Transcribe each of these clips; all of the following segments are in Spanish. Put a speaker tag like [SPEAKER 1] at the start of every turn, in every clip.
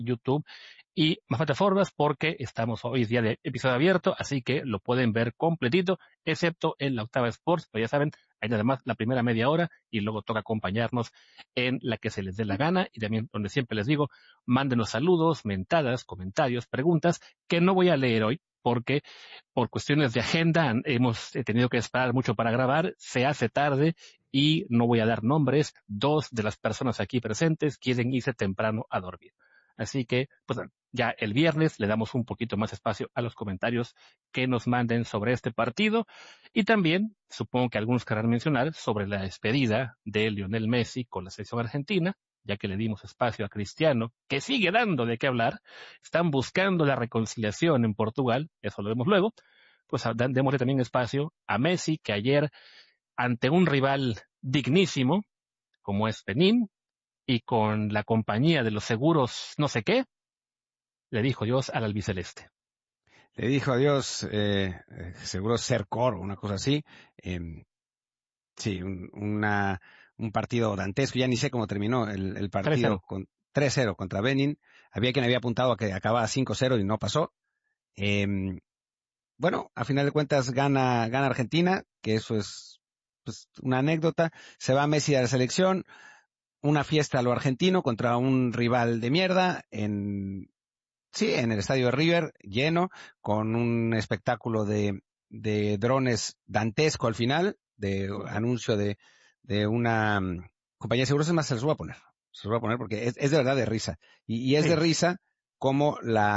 [SPEAKER 1] YouTube y más plataformas, porque estamos hoy día de episodio abierto, así que lo pueden ver completito, excepto en la Octava Sports, pero ya saben, hay nada más la primera media hora y luego toca acompañarnos en la que se les dé la gana, y también donde siempre les digo, mándenos saludos, mentadas, comentarios, preguntas, que no voy a leer hoy, porque por cuestiones de agenda hemos tenido que esperar mucho para grabar, se hace tarde y no voy a dar nombres. 2 de las personas aquí presentes quieren irse temprano a dormir. Así que, pues ya el viernes le damos un poquito más espacio a los comentarios que nos manden sobre este partido, y también supongo que algunos querrán mencionar sobre la despedida de Lionel Messi con la selección argentina, ya que le dimos espacio a Cristiano, que sigue dando de qué hablar. Están buscando la reconciliación en Portugal, eso lo vemos luego. Pues démosle también espacio a Messi, que ayer, ante un rival dignísimo, como es Benín, y con la compañía de los seguros no sé qué, le dijo Dios al albiceleste.
[SPEAKER 2] Le dijo adiós, seguro Sercor, una cosa así. Sí, un partido dantesco. Ya ni sé cómo terminó el partido
[SPEAKER 1] 3-0.
[SPEAKER 2] con 3-0 contra Benin. Había quien había apuntado a que acababa 5-0 y no pasó. Bueno, a final de cuentas gana Argentina, que eso es pues una anécdota. Se va Messi a la selección, una fiesta a lo argentino contra un rival de mierda en el estadio de River, lleno, con un espectáculo de drones dantesco al final, de anuncio de una compañía de seguros. Es más, se los voy a poner porque es de verdad de risa. Y es
[SPEAKER 1] Sí.
[SPEAKER 2] de risa cómo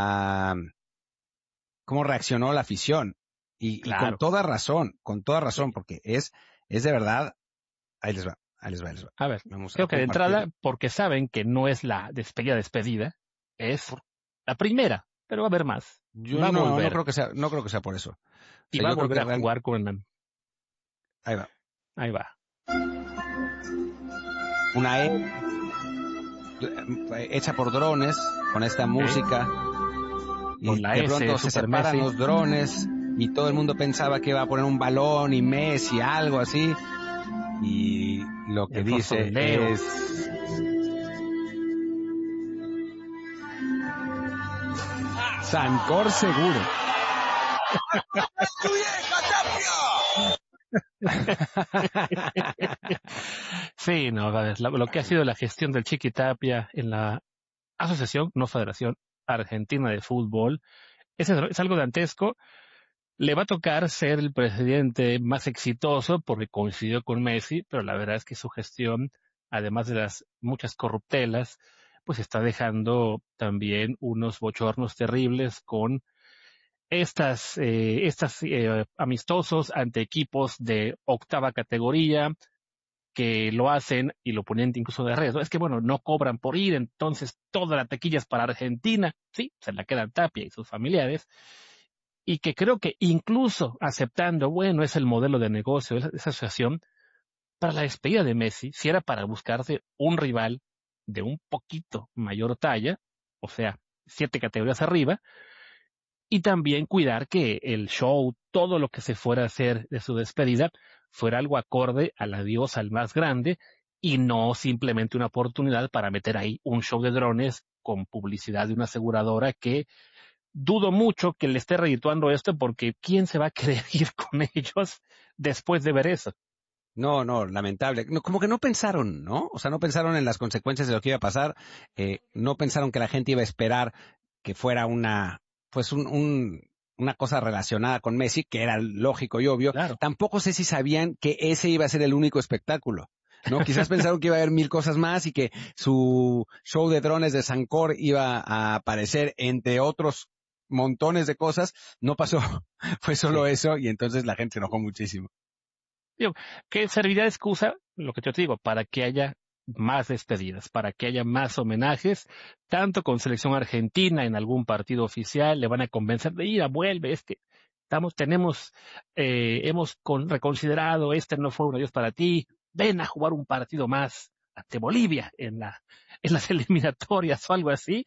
[SPEAKER 2] reaccionó la afición. Y
[SPEAKER 1] Claro.
[SPEAKER 2] con toda razón,
[SPEAKER 1] Sí.
[SPEAKER 2] porque es de verdad. Ahí les va.
[SPEAKER 1] A ver,
[SPEAKER 2] Vamos a
[SPEAKER 1] creo que de
[SPEAKER 2] compartir.
[SPEAKER 1] entrada, porque saben que no es la despedida, es la primera, pero va a haber más.
[SPEAKER 2] Yo
[SPEAKER 1] Va a
[SPEAKER 2] no
[SPEAKER 1] volver.
[SPEAKER 2] creo que sea por eso. O
[SPEAKER 1] Y
[SPEAKER 2] sea,
[SPEAKER 1] va a
[SPEAKER 2] yo creo
[SPEAKER 1] volver
[SPEAKER 2] que
[SPEAKER 1] a jugar con...
[SPEAKER 2] ahí va.
[SPEAKER 1] Ahí va.
[SPEAKER 2] Una hecha por drones, con esta música,
[SPEAKER 1] Con
[SPEAKER 2] y
[SPEAKER 1] la
[SPEAKER 2] de
[SPEAKER 1] S de
[SPEAKER 2] pronto se
[SPEAKER 1] Super
[SPEAKER 2] separan
[SPEAKER 1] Messi.
[SPEAKER 2] los drones y todo el mundo pensaba que iba a poner un balón y Messi, algo así, y lo que
[SPEAKER 1] El rostro de
[SPEAKER 2] dice
[SPEAKER 1] Leo.
[SPEAKER 2] es Sancor seguro.
[SPEAKER 1] Sí, no, a ver, lo que ha sido la gestión del Chiqui Tapia en la Asociación, no Federación Argentina de Fútbol, es algo dantesco. Le va a tocar ser el presidente más exitoso porque coincidió con Messi, pero la verdad es que su gestión, además de las muchas corruptelas, pues está dejando también unos bochornos terribles con estas amistosos ante equipos de octava categoría, que lo hacen y lo ponen incluso de redes. Es que bueno, no cobran por ir, entonces toda la taquilla es para Argentina. Sí, se la quedan Tapia y sus familiares. Y que creo que incluso aceptando, bueno, es el modelo de negocio de esa asociación, para la despedida de Messi, si era para buscarse un rival de un poquito mayor talla, o sea, 7 categorías arriba, y también cuidar que el show, todo lo que se fuera a hacer de su despedida, fuera algo acorde al adiós al más grande, y no simplemente una oportunidad para meter ahí un show de drones con publicidad de una aseguradora que dudo mucho que le esté redituando esto, porque ¿quién se va a querer ir con ellos después de ver eso?
[SPEAKER 2] No, lamentable. No, como que no pensaron, ¿no? O sea, no pensaron en las consecuencias de lo que iba a pasar. No pensaron que la gente iba a esperar que fuera una cosa relacionada con Messi, que era lógico y obvio.
[SPEAKER 1] Claro.
[SPEAKER 2] Tampoco sé si sabían que ese iba a ser el único espectáculo, ¿no? Quizás pensaron que iba a haber 1000 cosas más y que su show de drones de Sancor iba a aparecer entre otros montones de cosas. No pasó. Fue solo eso, y entonces la gente se enojó muchísimo.
[SPEAKER 1] Digo, que serviría de excusa, lo que yo te digo, para que haya más despedidas, para que haya más homenajes, tanto con selección argentina en algún partido oficial, le van a convencer de ir, vuelve, es que hemos reconsiderado, este no fue un adiós para ti, ven a jugar un partido más ante Bolivia en las eliminatorias o algo así.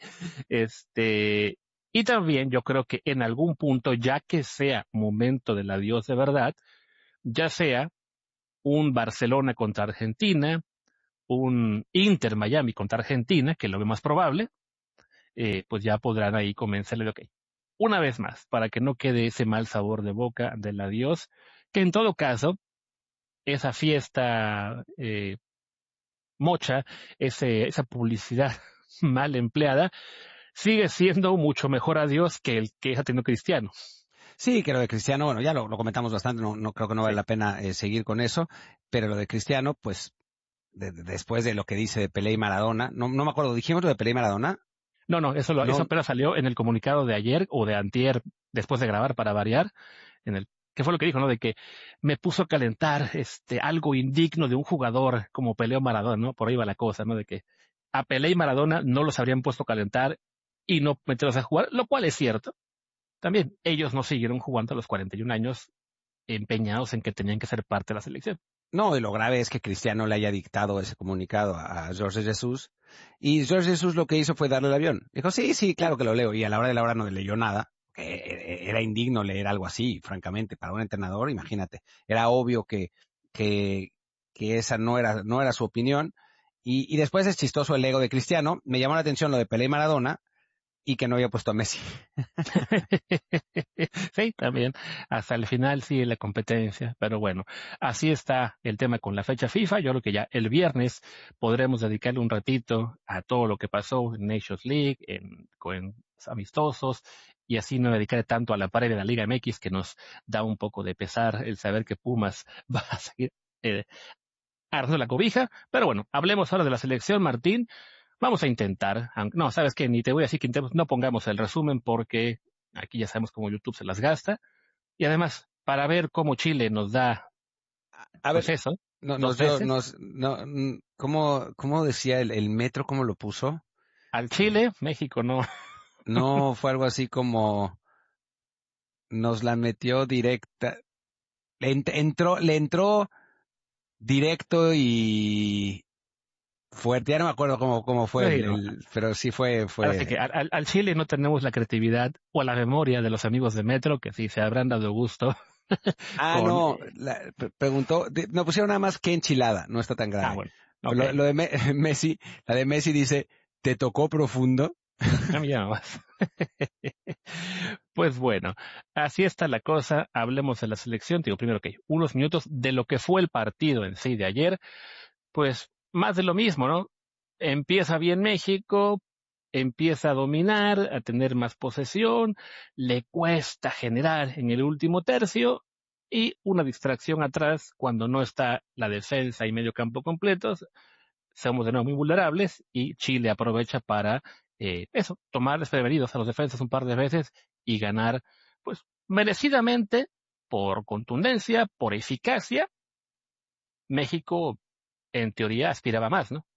[SPEAKER 1] Y también yo creo que en algún punto, ya que sea momento del adiós de verdad, ya sea un Barcelona contra Argentina, un Inter Miami contra Argentina, que lo ve más probable, pues ya podrán ahí convencerle de, ok, una vez más, para que no quede ese mal sabor de boca del adiós, que en todo caso, esa fiesta mocha, esa publicidad mal empleada, sigue siendo mucho mejor adiós que el que está teniendo Cristiano.
[SPEAKER 2] Sí, que lo de Cristiano, bueno, ya lo comentamos bastante, no creo que no vale
[SPEAKER 1] Sí.
[SPEAKER 2] la pena seguir con eso, pero lo de Cristiano, pues después de lo que dice de Pelé y Maradona, no me acuerdo, dijimos lo de Pelé y Maradona,
[SPEAKER 1] No, eso
[SPEAKER 2] no,
[SPEAKER 1] apenas salió en el comunicado de ayer o de antier, después de grabar para variar, ¿qué fue lo que dijo, no? De que me puso a calentar, algo indigno de un jugador como Pelé o Maradona, ¿no? Por ahí va la cosa, ¿no? De que a Pelé y Maradona no los habrían puesto a calentar y no meterlos a jugar, lo cual es cierto. También, ellos no siguieron jugando a los 41 años empeñados en que tenían que ser parte de la selección.
[SPEAKER 2] no, y lo grave es que Cristiano le haya dictado ese comunicado a Jorge Jesús, y Jorge Jesús lo que hizo fue darle el avión. Dijo, sí, sí, claro que lo leo, y a la hora de la hora no leyó nada, que era indigno leer algo así, francamente, para un entrenador, imagínate. Era obvio que, que esa no era su opinión, y después es chistoso el ego de Cristiano. Me llamó la atención lo de Pelé y Maradona, y que no había puesto a Messi.
[SPEAKER 1] Sí, también. Hasta el final sigue la competencia. Pero bueno, así está el tema con la fecha FIFA. Yo creo que ya el viernes podremos dedicarle un ratito a todo lo que pasó en Nations League, con amistosos, y así no dedicarle tanto a la pared de la Liga MX, que nos da un poco de pesar el saber que Pumas va a seguir eh, agarrando la cobija. Pero bueno, hablemos ahora de la selección, Martín. Vamos a intentar, no, sabes que ni te voy a decir que no pongamos el resumen porque aquí ya sabemos cómo YouTube se las gasta. Y además, para ver cómo Chile nos da,
[SPEAKER 2] A
[SPEAKER 1] pues
[SPEAKER 2] ver,
[SPEAKER 1] eso,
[SPEAKER 2] no,
[SPEAKER 1] dos veces,
[SPEAKER 2] ¿cómo decía el metro, cómo lo puso?
[SPEAKER 1] al
[SPEAKER 2] Eh,
[SPEAKER 1] Chile, México no.
[SPEAKER 2] no, fue algo así como nos la metió directa, le entró directo y fuerte. Ya no me acuerdo cómo fue
[SPEAKER 1] Sí, no.
[SPEAKER 2] pero sí fue,
[SPEAKER 1] Así que al Chile no tenemos la creatividad o la memoria de los amigos de Metro, que sí se habrán dado gusto con,
[SPEAKER 2] no, preguntó, me pusieron nada más que enchilada, no está tan grave.
[SPEAKER 1] bueno,
[SPEAKER 2] Pero
[SPEAKER 1] ok,
[SPEAKER 2] lo de Messi, la de Messi dice, ¿te tocó profundo?
[SPEAKER 1] a mí ya no más. Pues bueno, así está la cosa. Hablemos de la selección. Digo, primero que unos minutos de lo que fue el partido en sí de ayer. Pues más de lo mismo, ¿no? Empieza bien México, empieza a dominar, a tener más posesión, le cuesta generar en el último tercio y una distracción atrás cuando no está la defensa y medio campo completos, somos de nuevo muy vulnerables y Chile aprovecha para tomar desprevenidos a los defensas un par de veces y ganar, pues merecidamente, por contundencia, por eficacia. México en teoría aspiraba más, ¿no?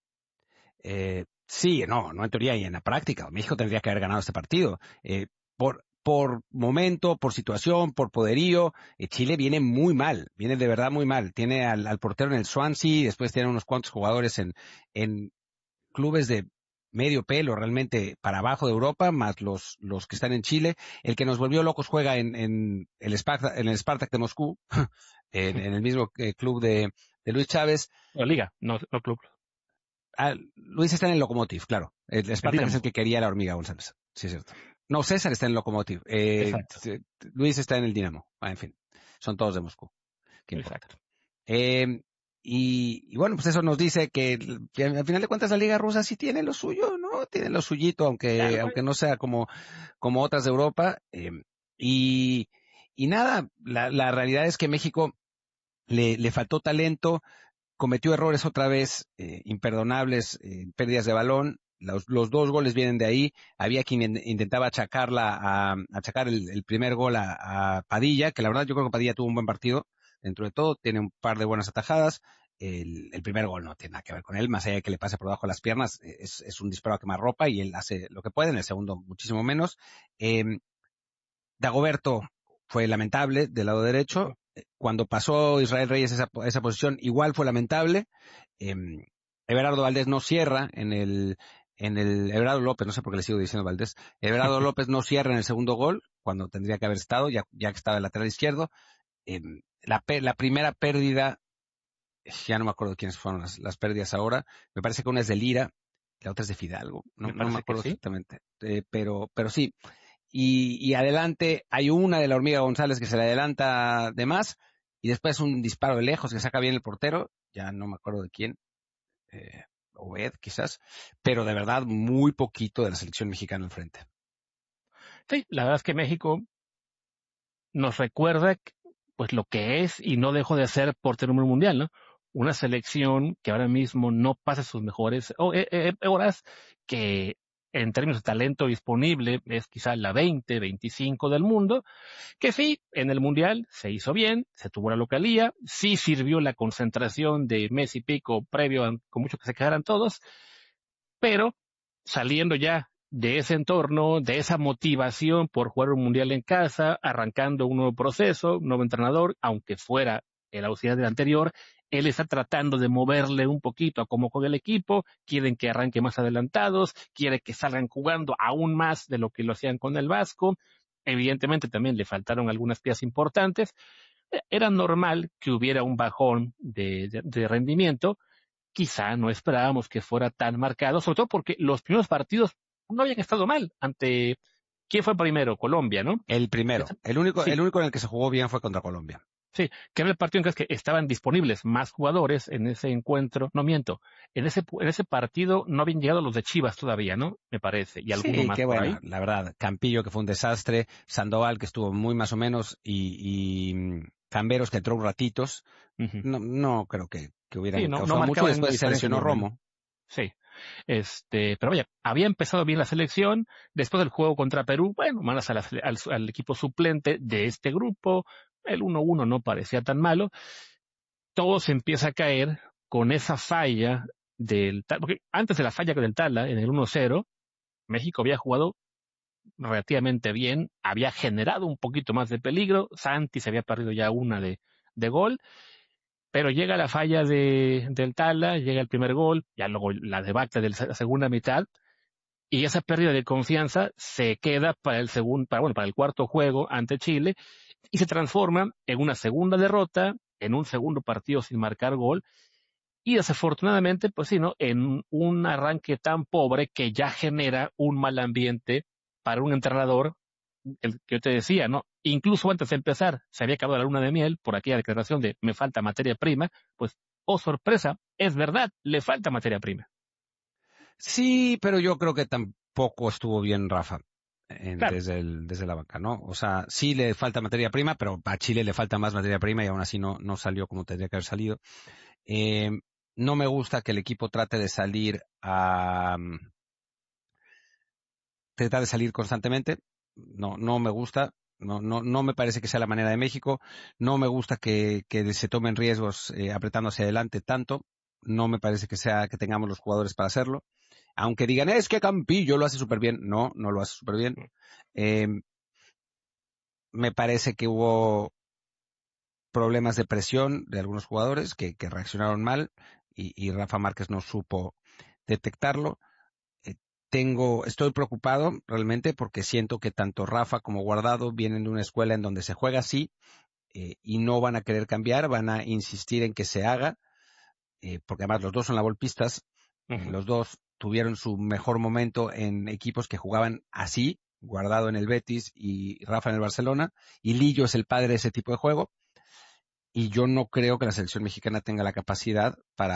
[SPEAKER 2] Sí, no en teoría y en la práctica. México tendría que haber ganado este partido. Por momento, por situación, por poderío, Chile viene muy mal, viene de verdad muy mal. Tiene al portero en el Swansea, después tiene unos cuantos jugadores en clubes de medio pelo realmente para abajo de Europa, más los que están en Chile. El que nos volvió locos juega en el Spartak de Moscú, en el mismo club de Luis Chávez.
[SPEAKER 1] O liga, no club.
[SPEAKER 2] Luis está en el Lokomotiv, claro. El
[SPEAKER 1] El
[SPEAKER 2] Spartak es el
[SPEAKER 1] Dinamo.
[SPEAKER 2] que quería la hormiga González. Sí, es cierto. No, César está en el Lokomotiv.
[SPEAKER 1] Exacto,
[SPEAKER 2] Luis está en el Dinamo. En fin, son todos de Moscú. ¿Qué importa?
[SPEAKER 1] exacto.
[SPEAKER 2] Eh, y bueno, pues eso nos dice que al final de cuentas la Liga Rusa sí tiene lo suyo, ¿no? Tiene lo suyito,
[SPEAKER 1] Claro,
[SPEAKER 2] aunque no sea como otras de Europa. Y, y nada, la realidad es que México le faltó talento, cometió errores otra vez imperdonables, pérdidas de balón. Los dos goles vienen de ahí. Había quien intentaba achacar el primer gol a Padilla, que la verdad yo creo que Padilla tuvo un buen partido dentro de todo, tiene un par de buenas atajadas. El primer gol no tiene nada que ver con él, más allá de que le pase por debajo de las piernas, es un disparo a quemarropa y él hace lo que puede, en el segundo muchísimo menos. Dagoberto fue lamentable del lado derecho. Cuando pasó Israel Reyes esa posición, igual fue lamentable. Eh, Everardo Valdés no cierra Everardo López, no sé por qué le sigo diciendo Valdés. Everardo López no cierra en el segundo gol, cuando tendría que haber estado, ya que estaba el lateral izquierdo. Eh, la primera pérdida, ya no me acuerdo quiénes fueron las pérdidas ahora. Me parece que una es de Lira, La otra es de Fidalgo, no,
[SPEAKER 1] Me
[SPEAKER 2] no me
[SPEAKER 1] parece que
[SPEAKER 2] acuerdo
[SPEAKER 1] sí.
[SPEAKER 2] exactamente, pero sí. Y adelante hay una de la Hormiga González que se le adelanta de más, y después un disparo de lejos que saca bien el portero, ya no me acuerdo de quién, eh, Obed quizás, pero de verdad muy poquito de la selección mexicana al frente.
[SPEAKER 1] Sí, la verdad es que México nos recuerda pues lo que es y no dejó de ser por tener un mundial, ¿no? Una selección que ahora mismo no pasa sus mejores horas, que en términos de talento disponible es quizá la 20, 25 del mundo, que sí, en el mundial se hizo bien, se tuvo la localía, sí sirvió la concentración de mes y pico previo con mucho que se quedaran todos, pero saliendo ya de ese entorno, de esa motivación por jugar un mundial en casa, arrancando un nuevo proceso, un nuevo entrenador, aunque fuera el auxiliar del anterior, él está tratando de moverle un poquito a cómo juega el equipo, quieren que arranque más adelantados, quiere que salgan jugando aún más de lo que lo hacían con el Vasco. Evidentemente también le faltaron algunas piezas importantes. Era normal que hubiera un bajón de rendimiento, quizá no esperábamos que fuera tan marcado, sobre todo porque los primeros partidos no habían estado mal ante, ¿quién fue primero? Colombia, ¿no?
[SPEAKER 2] El primero, el
[SPEAKER 1] Sí,
[SPEAKER 2] único en el que se jugó bien fue contra Colombia.
[SPEAKER 1] sí, que era el partido en que estaban disponibles más jugadores en ese encuentro, no miento, en ese partido no habían llegado los de Chivas todavía, ¿no? Me parece, y alguno
[SPEAKER 2] Sí,
[SPEAKER 1] más
[SPEAKER 2] qué
[SPEAKER 1] por
[SPEAKER 2] bueno,
[SPEAKER 1] ahí.
[SPEAKER 2] la verdad. Campillo, que fue un desastre. Sandoval, que estuvo muy más o menos. Camberos, que entró ratitos.
[SPEAKER 1] Ujú.
[SPEAKER 2] No, no creo que
[SPEAKER 1] Sí,
[SPEAKER 2] hubieran
[SPEAKER 1] no
[SPEAKER 2] causado mucho.
[SPEAKER 1] marcaban una
[SPEAKER 2] Después se
[SPEAKER 1] diferencia
[SPEAKER 2] lesionó
[SPEAKER 1] enorme, ¿no?
[SPEAKER 2] Romo.
[SPEAKER 1] Sí. Pero vaya, había empezado bien la selección, después del juego contra Perú, bueno, mandas al equipo suplente de este grupo, el 1-1 no parecía tan malo, todo se empieza a caer con esa falla porque antes de la falla del Tala, en el 1-0, México había jugado relativamente bien, había generado un poquito más de peligro, Santi se había perdido ya una de gol, pero llega la falla del Tala, llega el primer gol, ya luego la debacle de la segunda mitad, y esa pérdida de confianza se queda para el segundo, para el cuarto juego ante Chile y se transforma en una segunda derrota, en un segundo partido sin marcar gol y desafortunadamente, pues sí, ¿no? En un arranque tan pobre que ya genera un mal ambiente para un entrenador, el que yo te decía, ¿no? Incluso antes de empezar, se había acabado la luna de miel por aquella declaración de me falta materia prima, pues, oh sorpresa, es verdad, le falta materia prima.
[SPEAKER 2] Sí, pero yo creo que tampoco estuvo bien Rafa
[SPEAKER 1] Claro,
[SPEAKER 2] desde la banca, ¿no? O sea, sí le falta materia prima, pero a Chile le falta más materia prima y aún así no salió como tendría que haber salido. Eh, no me gusta que el equipo trate de salir tratar de salir constantemente. No me gusta. No me parece que sea la manera de México. No me gusta que se tomen riesgos apretando hacia adelante tanto. No me parece que tengamos los jugadores para hacerlo. Aunque digan, es que Campillo lo hace súper bien. No lo hace súper bien. Eh, Me parece que hubo problemas de presión de algunos jugadores que reaccionaron mal y Rafa Márquez no supo detectarlo. eh, Estoy preocupado realmente porque siento que tanto Rafa como Guardado vienen de una escuela en donde se juega así y no van a querer cambiar, van a insistir en que se haga, porque además los dos son la golpistas,
[SPEAKER 1] uh-huh.
[SPEAKER 2] los dos tuvieron su mejor momento en equipos que jugaban así, Guardado en el Betis y Rafa en el Barcelona, y Lillo es el padre de ese tipo de juego, y yo no creo que la selección mexicana tenga la capacidad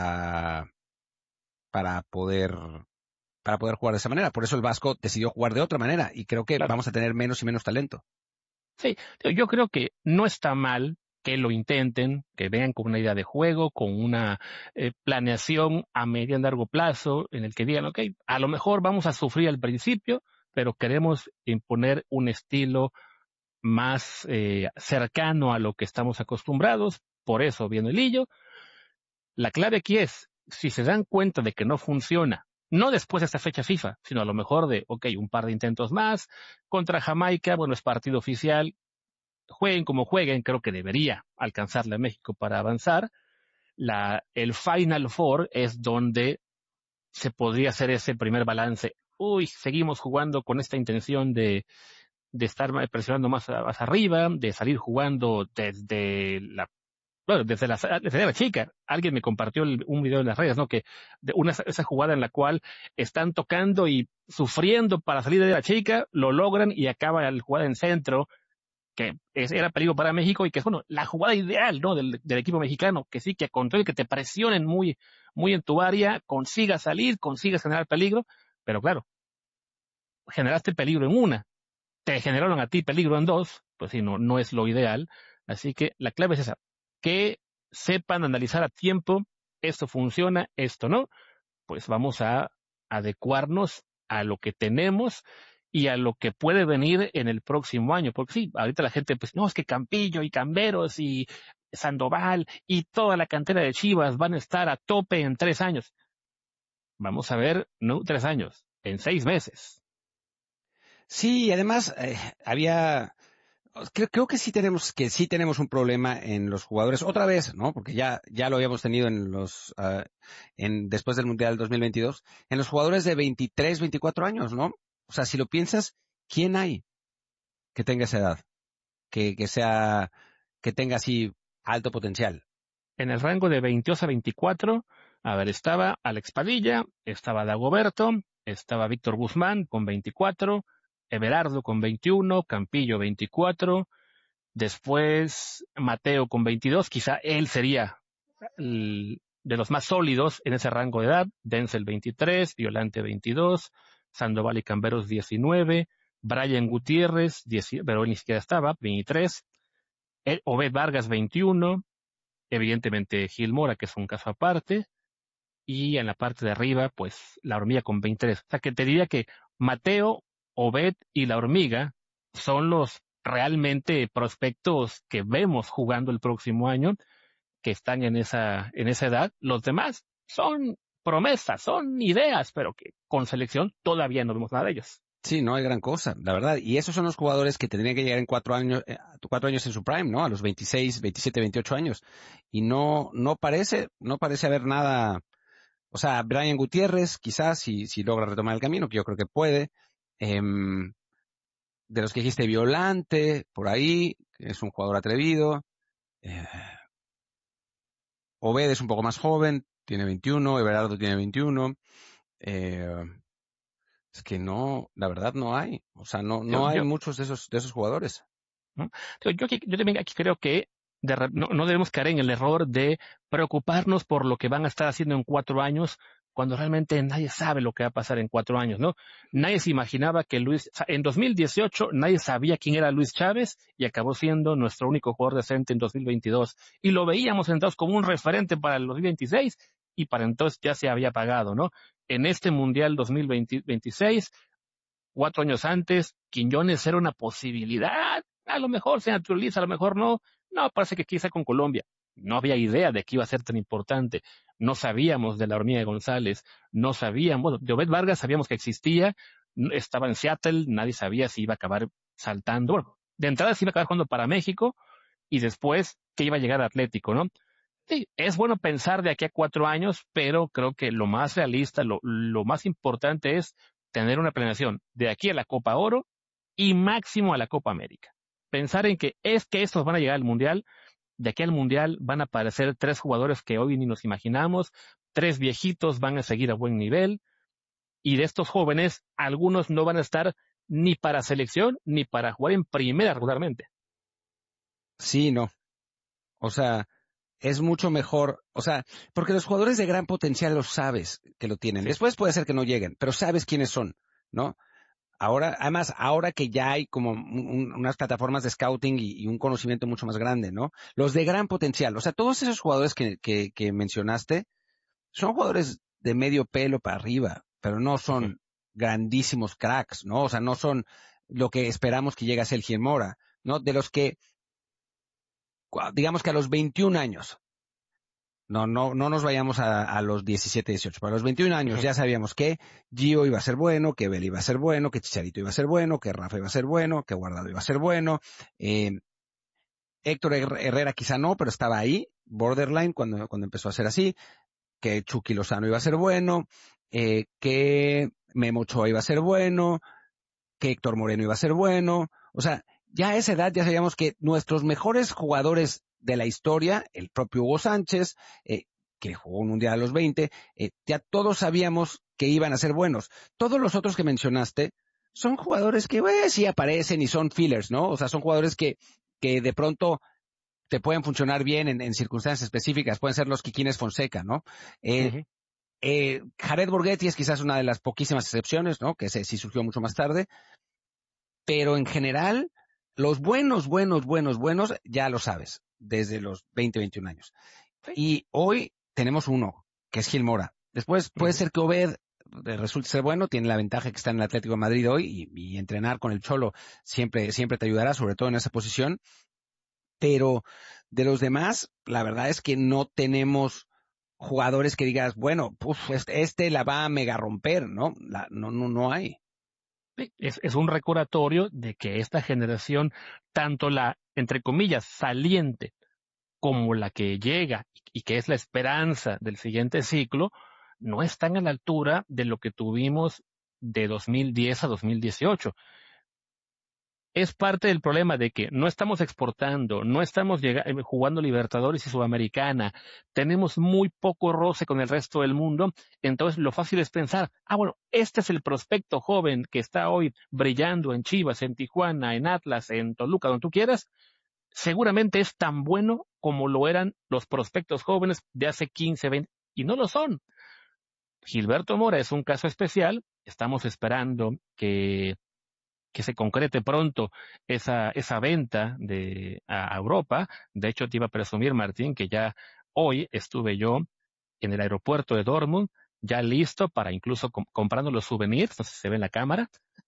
[SPEAKER 2] para poder jugar de esa manera. Por eso el Vasco decidió jugar de otra manera y creo que
[SPEAKER 1] Claro.
[SPEAKER 2] vamos a tener menos y menos talento.
[SPEAKER 1] Sí, yo creo que no está mal que lo intenten, que vengan con una idea de juego, con una planeación a medio y largo plazo, en el que digan, ok, a lo mejor vamos a sufrir al principio, pero queremos imponer un estilo más cercano a lo que estamos acostumbrados, por eso viene el hillo. La clave aquí es, si se dan cuenta de que no funciona, no después de esta fecha FIFA, sino a lo mejor de, ok, un par de intentos más, contra Jamaica, bueno, es partido oficial, jueguen como jueguen, creo que debería alcanzarle a México para avanzar. El Final Four es donde se podría hacer ese primer balance. Uy, seguimos jugando con esta intención de estar presionando más arriba, de salir jugando desde bueno, desde la chica, alguien me compartió un video en las redes, ¿no? Que esa jugada en la cual están tocando y sufriendo para salir de la chica, lo logran y acaba la jugada en centro, que era peligro para México y que es, bueno, la jugada ideal, ¿no? Del equipo mexicano, que sí, que controle, que te presionen muy, muy en tu área, consigas salir, consigas generar peligro, pero claro, generaste peligro en una, te generaron a ti peligro en dos, pues sí, no es lo ideal. Así que la clave es esa, que sepan analizar a tiempo, esto funciona, esto no, pues vamos a adecuarnos a lo que tenemos y a lo que puede venir en el próximo año. Porque sí, ahorita la gente, pues no, es que Campillo y Camberos y Sandoval y toda la cantera de Chivas van a estar a tope en 3 años. Vamos a ver, no 3 años, en 6 meses.
[SPEAKER 2] Sí, además creo que sí tenemos un problema en los jugadores otra vez, ¿no? Porque ya lo habíamos tenido después del Mundial 2022, en los jugadores de 23, 24 años, ¿no? O sea, si lo piensas, ¿quién hay que tenga esa edad? Que tenga así alto potencial.
[SPEAKER 1] En el rango de 22 a 24, a ver, estaba Alex Padilla, estaba Dagoberto, estaba Víctor Guzmán con 24, Everardo con 21, Campillo 24, después Mateo con 22, quizá él sería de los más sólidos en ese rango de edad, Denzel 23, Violante 22, Sandoval y Camberos 19, Brian Gutiérrez, pero él ni siquiera estaba, 23, Obed Vargas 21, evidentemente Gil Mora, que es un caso aparte, y en la parte de arriba, pues la hormiga con 23. O sea que te diría que Mateo, Obed y la hormiga son los realmente prospectos que vemos jugando el próximo año, que están en esa edad. Los demás son promesas, son ideas, pero que con selección todavía no vemos nada de ellos.
[SPEAKER 2] Sí, no hay gran cosa, la verdad. Y esos son los jugadores que tendrían que llegar en 4 años en su prime, ¿no? A los 26, 27, 28 años. Y no parece haber nada. O sea, Brian Gutiérrez, quizás, si logra retomar el camino, que yo creo que puede. De los que dijiste, Violante, por ahí, que es un jugador atrevido. Eh, Obed es un poco más joven, tiene 21, Everardo tiene 21. Eh, es que no, la verdad no hay. O sea,
[SPEAKER 1] Yo,
[SPEAKER 2] no hay
[SPEAKER 1] yo,
[SPEAKER 2] muchos de esos jugadores.
[SPEAKER 1] ¿no? Yo también aquí creo que no debemos caer en el error de preocuparnos por lo que van a estar haciendo en 4 años, cuando realmente nadie sabe lo que va a pasar en 4 años, ¿no? Nadie se imaginaba que en 2018 nadie sabía quién era Luis Chávez y acabó siendo nuestro único jugador decente en 2022. Y lo veíamos entonces como un referente para el 2026 y para entonces ya se había pagado, ¿no? En este Mundial 2026, 4 años antes, Quiñones era una posibilidad. A lo mejor se naturaliza, a lo mejor no. No, parece que quizá con Colombia. No había idea de que iba a ser tan importante. No sabíamos de la hormiga de González. No sabíamos, bueno, de Obed Vargas sabíamos que existía. Estaba en Seattle, nadie sabía si iba a acabar saltando. Bueno, de entrada se iba a acabar jugando para México y después que iba a llegar a Atlético, ¿no? Sí, es bueno pensar de aquí a 4 años, pero creo que lo más realista, lo más importante es tener una planeación de aquí a la Copa Oro y máximo a la Copa América. Pensar en que es que estos van a llegar al Mundial, de aquí al Mundial van a aparecer 3 jugadores que hoy ni nos imaginamos, 3 viejitos van a seguir a buen nivel, y de estos jóvenes, algunos no van a estar ni para selección ni para jugar en primera regularmente.
[SPEAKER 2] Sí, no. O sea, es mucho mejor, o sea, porque los jugadores de gran potencial los sabes que lo tienen.
[SPEAKER 1] Sí.
[SPEAKER 2] Después puede ser que no lleguen, pero sabes quiénes son, ¿no? Además, ahora que ya hay como unas plataformas de scouting y un conocimiento mucho más grande, ¿no? Los de gran potencial, o sea, todos esos jugadores que mencionaste son jugadores de medio pelo para arriba, pero no
[SPEAKER 1] Ujú.
[SPEAKER 2] son grandísimos cracks, ¿no? O sea, no son lo que esperamos que llegue a ser Gil Mora, ¿no? De los que, digamos que a los 21 años, no nos vayamos a los 17, 18. Para los 21 años
[SPEAKER 1] Ujú.
[SPEAKER 2] ya sabíamos que Gio iba a ser bueno, que Bell iba a ser bueno, que Chicharito iba a ser bueno, que Rafa iba a ser bueno, que Guardado iba a ser bueno. Héctor Herrera quizá no, pero estaba ahí, borderline, cuando empezó a ser así. Que Chucky Lozano iba a ser bueno, que Memo Ochoa iba a ser bueno, que Héctor Moreno iba a ser bueno. O sea, ya a esa edad ya sabíamos que nuestros mejores jugadores de la historia, el propio Hugo Sánchez, que jugó un mundial a los 20, ya todos sabíamos que iban a ser buenos. Todos los otros que mencionaste son jugadores que sí aparecen y son fillers, ¿no? O sea, son jugadores que de pronto te pueden funcionar bien en circunstancias específicas, pueden ser los Quiquines Fonseca, ¿no?
[SPEAKER 1] Ujú.
[SPEAKER 2] Jared Borghetti es quizás una de las poquísimas excepciones, ¿no? Que sí surgió mucho más tarde, pero en general, los buenos, ya lo sabes, desde los 20, 21 años.
[SPEAKER 1] Sí.
[SPEAKER 2] Y hoy tenemos uno, que es Gil Mora. Después puede ser que Obed resulte ser bueno, tiene la ventaja que está en el Atlético de Madrid hoy y entrenar con el Cholo siempre te ayudará, sobre todo en esa posición. Pero de los demás, la verdad es que no tenemos jugadores que digas, bueno, este la va a mega romper, ¿no? No hay.
[SPEAKER 1] Sí, es un recordatorio de que esta generación, tanto la, entre comillas, saliente, como la que llega y que es la esperanza del siguiente ciclo, no están a la altura de lo que tuvimos de 2010 a 2018. Es parte del problema de que no estamos exportando, no estamos jugando Libertadores y Sudamericana, tenemos muy poco roce con el resto del mundo, entonces lo fácil es pensar, bueno, este es el prospecto joven que está hoy brillando en Chivas, en Tijuana, en Atlas, en Toluca, donde tú quieras, seguramente es tan bueno como lo eran los prospectos jóvenes de hace 15, 20, y no lo son. Gilberto Mora es un caso especial, estamos esperando que se concrete pronto esa venta a Europa. De hecho, te iba a presumir, Martín, que ya hoy estuve yo en el aeropuerto de Dortmund, ya listo para incluso comprando los souvenirs, no sé si se ve en la cámara.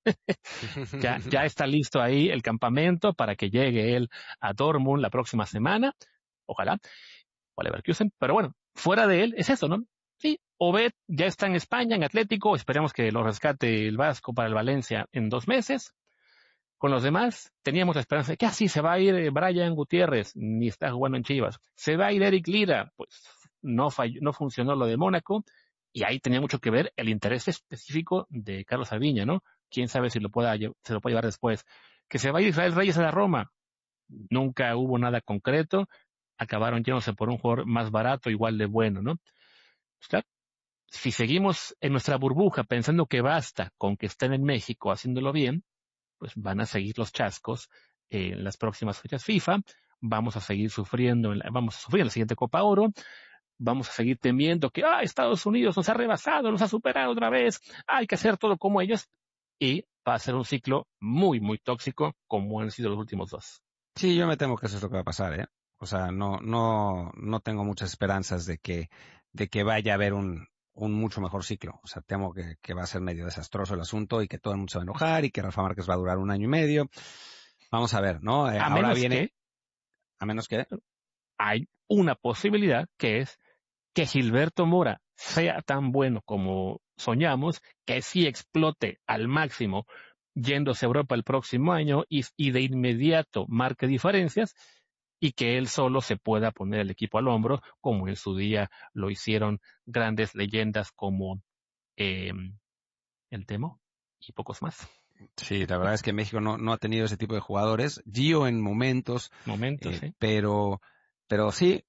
[SPEAKER 1] Ya está listo ahí el campamento para que llegue él a Dortmund la próxima semana. Ojalá, o a Leverkusen. Pero bueno, fuera de él es eso, ¿no? Sí, Obed ya está en España, en Atlético. Esperemos que lo rescate el Vasco para el Valencia en 2 meses. Con los demás, teníamos la esperanza de que así se va a ir Brian Gutiérrez, ni está jugando en Chivas. Se va a ir Eric Lira, pues no funcionó lo de Mónaco, y ahí tenía mucho que ver el interés específico de Carlos Alviña, ¿no? Quién sabe si se lo puede llevar después. Que se va a ir Israel Reyes a la Roma. Nunca hubo nada concreto, acabaron yéndose por un jugador más barato, igual de bueno, ¿no? Pues claro, si seguimos en nuestra burbuja pensando que basta con que estén en México haciéndolo bien, pues van a seguir los chascos en las próximas fechas FIFA, vamos a seguir sufriendo, vamos a sufrir en la siguiente Copa Oro, vamos a seguir temiendo que Estados Unidos nos ha rebasado, nos ha superado otra vez, hay que hacer todo como ellos, y va a ser un ciclo muy, muy tóxico como han sido los últimos dos.
[SPEAKER 2] Sí, yo me temo que eso es lo que va a pasar, ¿eh? O sea, no tengo muchas esperanzas de que vaya a haber un mucho mejor ciclo. O sea, temo que va a ser medio desastroso el asunto y que todo el mundo se va a enojar y que Rafa Márquez va a durar 1 año y medio. Vamos a ver, ¿no?
[SPEAKER 1] A
[SPEAKER 2] Ahora
[SPEAKER 1] menos
[SPEAKER 2] viene,
[SPEAKER 1] que
[SPEAKER 2] a menos que,
[SPEAKER 1] hay una posibilidad que es que Gilberto Mora sea tan bueno como soñamos, que sí explote al máximo yéndose a Europa el próximo año y de inmediato marque diferencias y que él solo se pueda poner el equipo al hombro, como en su día lo hicieron grandes leyendas como eh, el Temo y pocos más.
[SPEAKER 2] sí, la verdad es que México no ha tenido ese tipo de jugadores. Gio en momentos,
[SPEAKER 1] Momentos, ¿eh?
[SPEAKER 2] pero sí,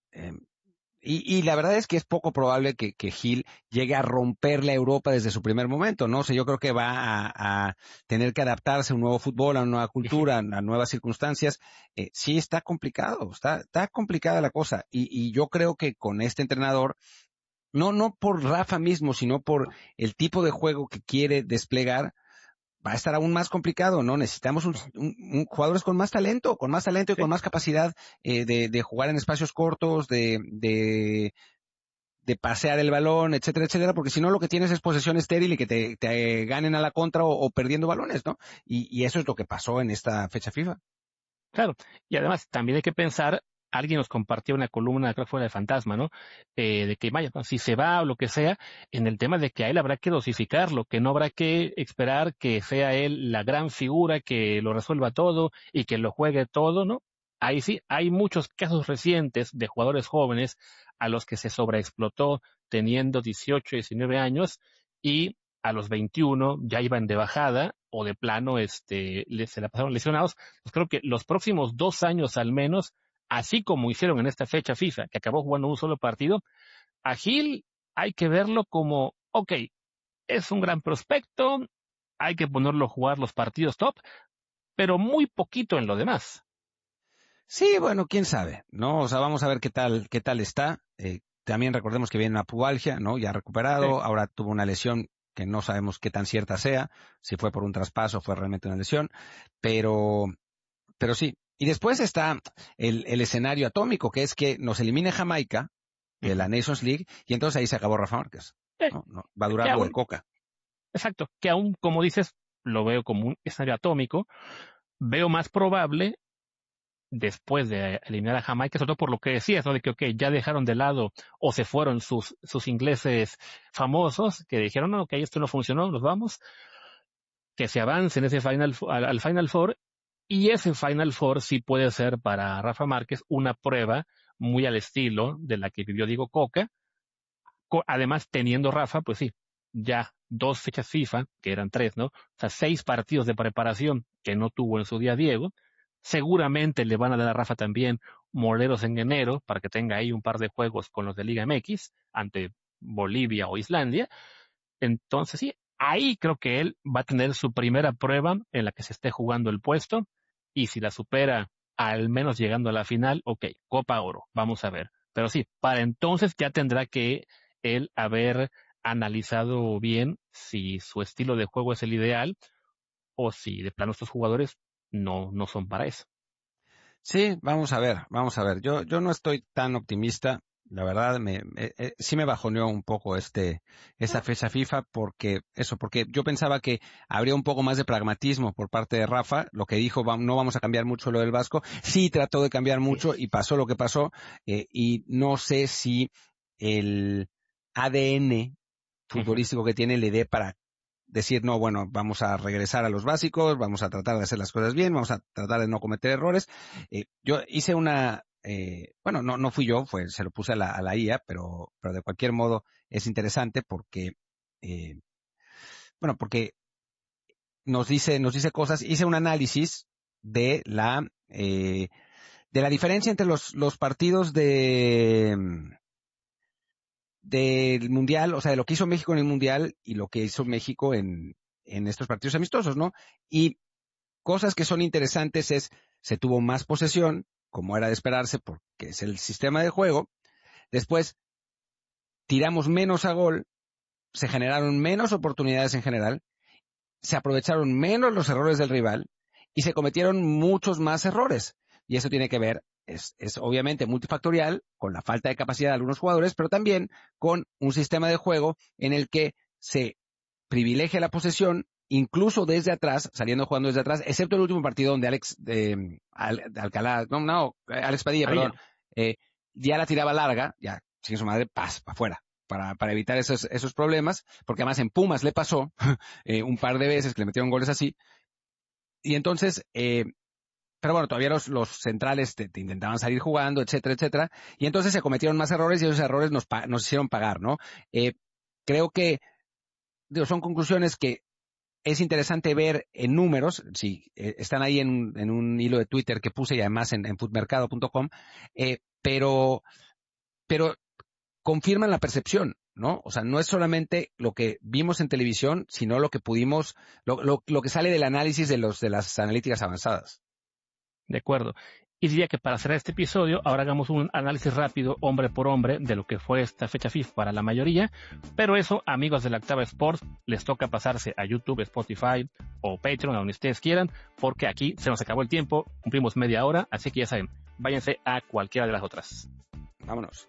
[SPEAKER 2] y la verdad es que es poco probable que Gil llegue a romper la Europa desde su primer momento, ¿no? O sea, yo creo que va a tener que adaptarse a un nuevo fútbol, a una nueva cultura, a nuevas circunstancias. Sí está complicado, está complicada la cosa. Y yo creo que con este entrenador, no por Rafa mismo, sino por el tipo de juego que quiere desplegar, va a estar aún más complicado, ¿no? Necesitamos jugadores con más talento y con
[SPEAKER 1] Sí,
[SPEAKER 2] más capacidad de jugar en espacios cortos, de pasear el balón, etcétera, etcétera, porque si no lo que tienes es posesión estéril y que te ganen a la contra o perdiendo balones, ¿no? Y eso es lo que pasó en esta fecha FIFA.
[SPEAKER 1] claro. Y además también hay que pensar, alguien nos compartió una columna, creo que fue la de Fantasma, ¿no? De que vaya, si se va o lo que sea, en el tema de que a él habrá que dosificarlo, que no habrá que esperar que sea él la gran figura que lo resuelva todo y que lo juegue todo, ¿no? Ahí sí, hay muchos casos recientes de jugadores jóvenes a los que se sobreexplotó teniendo 18, 19 años y a los 21 ya iban de bajada o de plano se la pasaron lesionados. Pues creo que los próximos 2 años al menos así como hicieron en esta fecha FIFA, que acabó jugando un solo partido, a Hill hay que verlo como, ok, es un gran prospecto, hay que ponerlo a jugar los partidos top, pero muy poquito en lo demás.
[SPEAKER 2] Sí, bueno, quién sabe, ¿no? O sea, vamos a ver qué tal está. También recordemos que viene una pubalgia, ¿no? Ya
[SPEAKER 1] Sí.
[SPEAKER 2] recuperado, ahora tuvo una lesión que no sabemos qué tan cierta sea, si fue por un traspaso o fue realmente una lesión, pero, pero sí. Y después está el escenario atómico, que es que nos elimine Jamaica de la Nations League, y entonces ahí se acabó Rafa Márquez,
[SPEAKER 1] Eh,
[SPEAKER 2] ¿no? No, va a
[SPEAKER 1] que
[SPEAKER 2] durar lo de
[SPEAKER 1] aún,
[SPEAKER 2] Coca.
[SPEAKER 1] exacto, que aún, como dices, lo veo como un escenario atómico, veo más probable después de eliminar a Jamaica, sobre todo por lo que decías, ¿no? De que, ok, ya dejaron de lado o se fueron sus ingleses famosos, que dijeron, no, ok, esto no funcionó, nos vamos, que se avance en ese al Final Four, y ese Final Four sí puede ser para Rafa Márquez una prueba muy al estilo de la que vivió Diego Coca, además teniendo Rafa, pues sí, ya 2 fechas FIFA, que eran 3, ¿no? O sea, 6 partidos de preparación que no tuvo en su día Diego. Seguramente le van a dar a Rafa también moleros en enero para que tenga ahí un par de juegos con los de Liga MX ante Bolivia o Islandia. Entonces sí, ahí creo que él va a tener su primera prueba en la que se esté jugando el puesto, y si la supera al menos llegando a la final, ok, Copa Oro, vamos a ver. Pero sí, para entonces ya tendrá que él haber analizado bien si su estilo de juego es el ideal o si de plano estos jugadores no son para eso.
[SPEAKER 2] Sí, vamos a ver, vamos a ver. Yo no estoy tan optimista. La verdad, sí me bajoneó un poco esta fecha FIFA porque yo pensaba que habría un poco más de pragmatismo por parte de Rafa. Lo que dijo, no vamos a cambiar mucho lo del Vasco. Sí trató de cambiar mucho y pasó lo que pasó. Y no sé si el ADN
[SPEAKER 1] Ujú.
[SPEAKER 2] futbolístico que tiene le dé para decir, no, bueno, vamos a regresar a los básicos, vamos a tratar de hacer las cosas bien, vamos a tratar de no cometer errores. Yo hice bueno, no fui yo, se lo puse a la IA, pero de cualquier modo es interesante eh, porque nos dice cosas. Hice un análisis de de la diferencia entre los partidos del Mundial, o sea, de lo que hizo México en el Mundial y lo que hizo México en estos partidos amistosos, ¿no? Y cosas que son interesantes se tuvo más posesión, como era de esperarse, porque es el sistema de juego. Después, tiramos menos a gol, se generaron menos oportunidades en general, se aprovecharon menos los errores del rival y se cometieron muchos más errores. Y eso tiene que ver, es obviamente multifactorial, con la falta de capacidad de algunos jugadores, pero también con un sistema de juego en el que se privilegia la posesión, incluso desde atrás, jugando desde atrás, excepto el último partido donde Alcalá, Alex Padilla, perdón,
[SPEAKER 1] Padilla.
[SPEAKER 2] eh, ya la tiraba larga, ya, sin su madre, para afuera, para evitar esos problemas, porque además en Pumas le pasó un par de veces que le metieron goles así, y entonces, pero bueno, todavía los centrales te intentaban salir jugando, etcétera, etcétera, y entonces se cometieron más errores y esos errores nos hicieron pagar, ¿no? Creo que son conclusiones que es interesante ver en números, sí, están ahí en un hilo de Twitter que puse y además en footmercado.com, pero confirman la percepción, ¿no? O sea, no es solamente lo que vimos en televisión, sino lo que pudimos, lo que sale del análisis de las analíticas avanzadas.
[SPEAKER 1] De acuerdo. Y diría que para cerrar este episodio, ahora hagamos un análisis rápido, hombre por hombre, de lo que fue esta fecha FIFA para la mayoría. Pero eso, amigos de la Octava Sports, les toca pasarse a YouTube, Spotify o Patreon, a donde ustedes quieran, porque aquí se nos acabó el tiempo, cumplimos media hora, así que ya saben, váyanse a cualquiera de las otras.
[SPEAKER 2] Vámonos.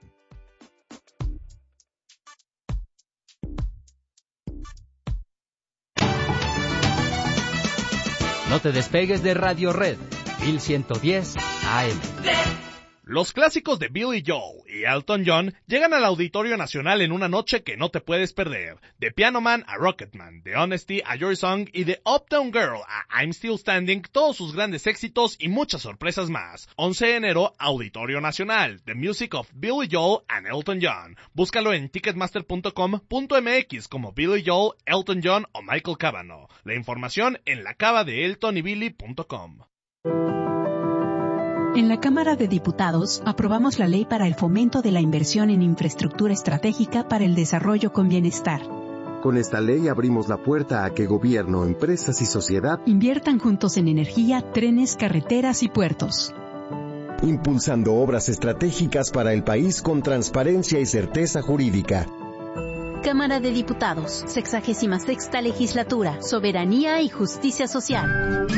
[SPEAKER 3] No te despegues de Radio Red, 1110 AM.
[SPEAKER 4] Los clásicos de Billy Joel y Elton John llegan al Auditorio Nacional en una noche que no te puedes perder. De Piano Man a Rocketman, de Honesty a Your Song y de Uptown Girl a I'm Still Standing, todos sus grandes éxitos y muchas sorpresas más. 11 de enero, Auditorio Nacional, The Music of Billy Joel and Elton John. Búscalo en ticketmaster.com.mx como Billy Joel, Elton John o Michael Cavanaugh. La información en la cava de eltonybilly.com.
[SPEAKER 5] En la Cámara de Diputados aprobamos la Ley para el Fomento de la Inversión en Infraestructura Estratégica para el Desarrollo con Bienestar.
[SPEAKER 6] Con esta ley abrimos la puerta a que gobierno, empresas y sociedad
[SPEAKER 5] inviertan juntos en energía, trenes, carreteras y puertos.
[SPEAKER 6] Impulsando obras estratégicas para el país con transparencia y certeza jurídica.
[SPEAKER 7] Cámara de Diputados, 66ª Legislatura, Soberanía y Justicia Social.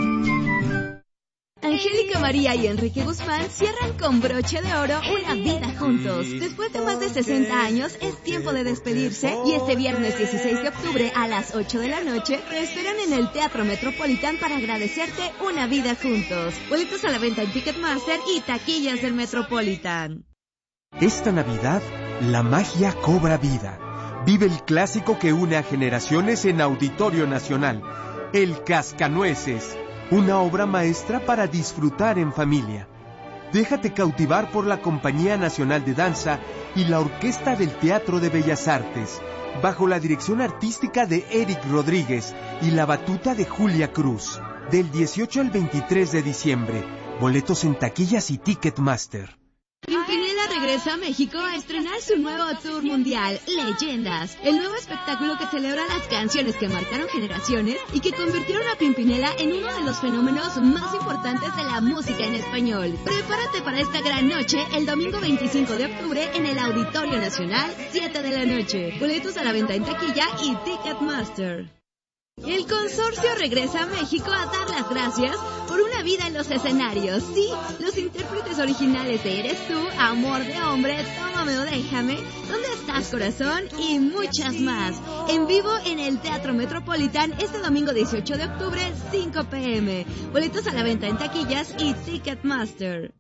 [SPEAKER 8] Angélica María y Enrique Guzmán cierran con broche de oro una vida juntos. Después de más de 60 años, es tiempo de despedirse y este viernes 16 de octubre a las 8 de la noche te esperan en el Teatro Metropolitan para agradecerte una vida juntos. Boletos a la venta en Ticketmaster y taquillas del Metropolitan.
[SPEAKER 9] Esta Navidad, la magia cobra vida. Vive el clásico que une a generaciones en Auditorio Nacional, El Cascanueces. Una obra maestra para disfrutar en familia. Déjate cautivar por la Compañía Nacional de Danza y la Orquesta del Teatro de Bellas Artes, bajo la dirección artística de Eric Rodríguez y la batuta de Julia Cruz. Del 18 al 23 de diciembre. Boletos en taquillas y Ticketmaster.
[SPEAKER 8] Pimpinela regresa a México a estrenar su nuevo tour mundial, Leyendas, el nuevo espectáculo que celebra las canciones que marcaron generaciones y que convirtieron a Pimpinela en uno de los fenómenos más importantes de la música en español. Prepárate para esta gran noche el domingo 25 de octubre en el Auditorio Nacional, 7 de la noche. Boletos a la venta en taquilla y Ticketmaster. El consorcio regresa a México a dar las gracias por una vida en los escenarios. Sí, los intérpretes originales de Eres Tú, Amor de Hombre, Tómame o Déjame, ¿Dónde estás, corazón? Y muchas más. En vivo en el Teatro Metropolitan este domingo 18 de octubre, 5 p.m. Boletos a la venta en taquillas y Ticketmaster.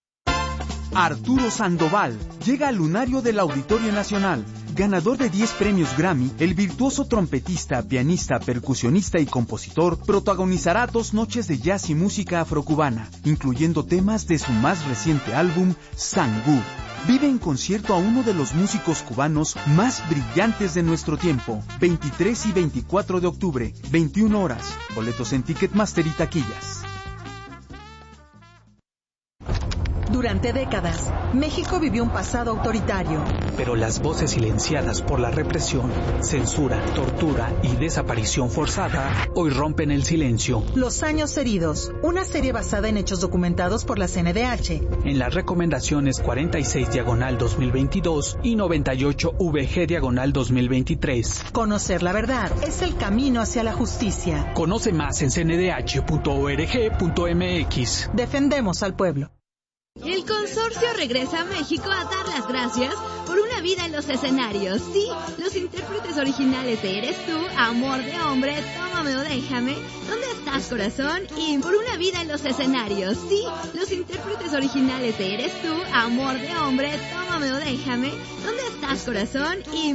[SPEAKER 9] Arturo Sandoval llega al lunario del Auditorio Nacional. Ganador de 10 premios Grammy, el virtuoso trompetista, pianista, percusionista y compositor protagonizará 2 noches de jazz y música afrocubana, incluyendo temas de su más reciente álbum, Sangú. Vive en concierto a uno de los músicos cubanos más brillantes de nuestro tiempo, 23 y 24 de octubre, 21 horas. Boletos en Ticketmaster y taquillas.
[SPEAKER 10] Durante décadas, México vivió un pasado autoritario.
[SPEAKER 11] Pero las voces silenciadas por la represión, censura, tortura y desaparición forzada hoy rompen el silencio.
[SPEAKER 10] Los años heridos, una serie basada en hechos documentados por la CNDH.
[SPEAKER 11] En las recomendaciones 46/2022 y 98VG/2023.
[SPEAKER 10] Conocer la verdad es el camino hacia la justicia.
[SPEAKER 11] Conoce más en cndh.org.mx.
[SPEAKER 10] Defendemos al pueblo.
[SPEAKER 8] El consorcio regresa a México a dar las gracias por una vida en los escenarios. Sí, los intérpretes originales de Eres Tú, Amor de Hombre, Tómame o Déjame, ¿Dónde estás, corazón? Y por una vida en los escenarios. Sí, los intérpretes originales de Eres Tú, Amor de Hombre, Tómame o Déjame, ¿Dónde estás, corazón? Y